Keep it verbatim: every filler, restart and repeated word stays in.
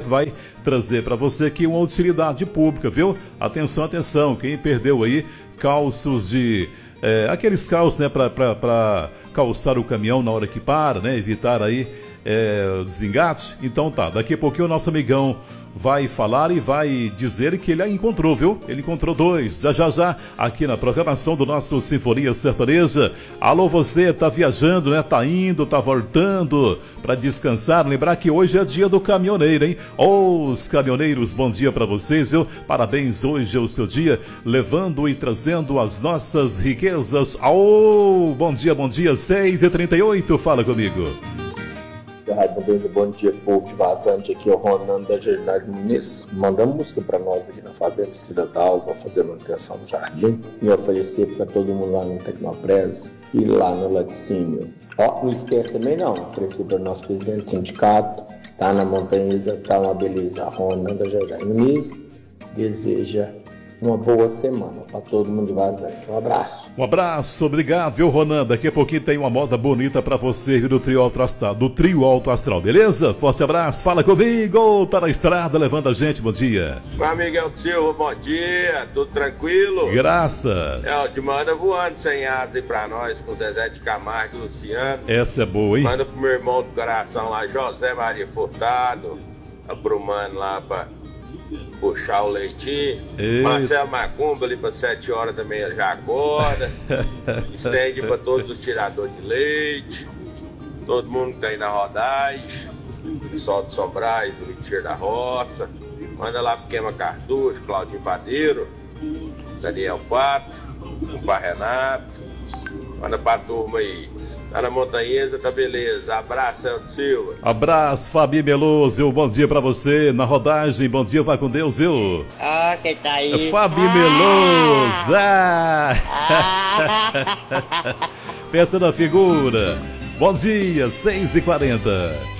vai trazer para você aqui uma utilidade pública, viu? Atenção, atenção, quem perdeu aí calços de... É, aqueles calços, né, para calçar o caminhão na hora que para, né? Evitar aí é, desengate. Então tá, daqui a pouquinho o nosso amigão vai falar e vai dizer que ele a encontrou, viu? Ele encontrou dois, já já já, aqui na programação do nosso Sinfonia Sertaneja. Alô, você tá viajando, né? Tá indo, tá voltando para descansar. Lembrar que hoje é dia do caminhoneiro, hein? Ô, os caminhoneiros, bom dia para vocês, viu? Parabéns, hoje é o seu dia, levando e trazendo as nossas riquezas. Ô, bom dia, bom dia, seis e trinta e oito, fala comigo. Bom dia, povo de Vazante. Aqui é o Ronan da Gerardo Muniz. Mandando música para nós aqui na Fazenda Estrela d'Alva, fazer manutenção do jardim e oferecer para todo mundo lá no Tecnopresa e lá no Laticínio. Ó, não esquece também não, oferecer para o nosso presidente do sindicato, tá na Montanhesa, tá uma beleza. Ronan da Gerardo Muniz deseja uma boa semana para todo mundo de Vazante. Um abraço. Um abraço, obrigado, viu, Ronan? Daqui a pouquinho tem uma moda bonita para você, viu, do Trio Alto Astral, do Trio Alto Astral, beleza? Forte abraço, fala comigo, tá na estrada, levando a gente, bom dia. Meu Miguel Silva, bom dia, tudo tranquilo? Graças. É, o de manda voando sem asas aí pra nós, com Zezé de Camargo e Luciano. Essa é boa, hein? Manda pro meu irmão do coração lá, José Maria Furtado, aprumando lá pra puxar o leitinho. Ei. Marcelo Macumba ali para sete horas também já acorda. Estende para todos os tiradores de leite, todo mundo que tá aí na rodagem, pessoal de Sobrais, do Mentira da Roça. Manda lá pro Queima Cartucho, Claudinho Padeiro, Daniel Pato, o Pai Renato. Manda pra turma aí. Tá na Montanhesa, tá beleza. Abraço, Celso Silva. Abraço, Fabi Meloso. Bom dia pra você. Na rodagem, bom dia, vai com Deus, viu? Ah, quem tá aí? Fabi ah! Meloso. Ah! Ah! Festa da figura. Bom dia, seis e quarenta.